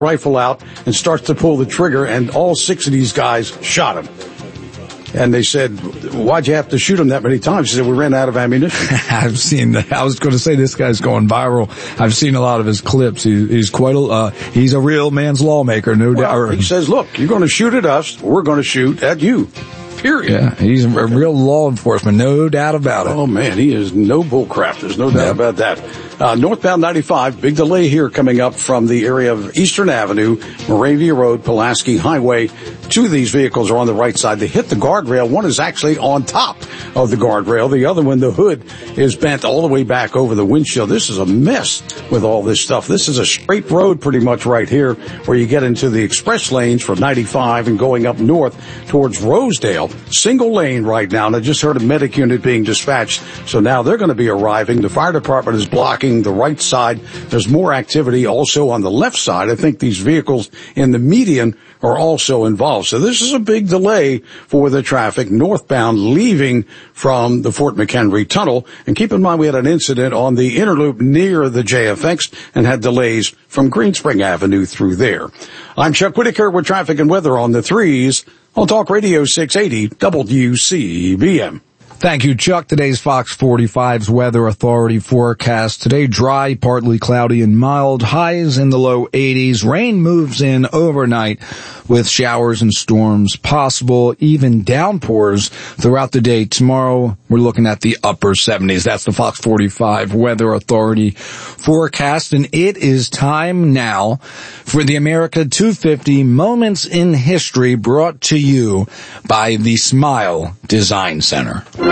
rifle out and starts to pull the trigger, and all 6 of these guys shot him. And they said, why'd you have to shoot him that many times? He said, we ran out of ammunition. I've seen that. I was going to say this guy's going viral. I've seen a lot of his clips. He's quite he's a real man's lawmaker, no doubt. He says, look, you're going to shoot at us, we're going to shoot at you. Period. Yeah, he's a real law enforcement, no doubt about it. Oh, man, he is no bullcrap. There's no doubt about that. Northbound 95, big delay here coming up from the area of Eastern Avenue, Moravia Road, Pulaski Highway. 2 of these vehicles are on the right side. They hit the guardrail. One is actually on top of the guardrail. The other one, the hood, is bent all the way back over the windshield. This is a mess with all this stuff. This is a straight road pretty much right here where you get into the express lanes from 95 and going up north towards Rosedale. Single lane right now, and I just heard a medic unit being dispatched, so now they're going to be arriving. The fire department is blocking the right side. There's more activity also on the left side. I think these vehicles in the median are also involved. So this is a big delay for the traffic northbound leaving from the Fort McHenry Tunnel. And keep in mind, we had an incident on the inner loop near the JFX and had delays from Greenspring Avenue through there. I'm Chuck Whitaker with traffic and weather on the 3s on Talk Radio 680 WCBM. Thank you, Chuck. Today's Fox 45's Weather Authority forecast. Today, dry, partly cloudy and mild. Highs in the low 80s. Rain moves in overnight with showers and storms possible, even downpours throughout the day. Tomorrow, we're looking at the upper 70s. That's the Fox 45 Weather Authority forecast. And it is time now for the America 250 Moments in History, brought to you by the Smile Design Center.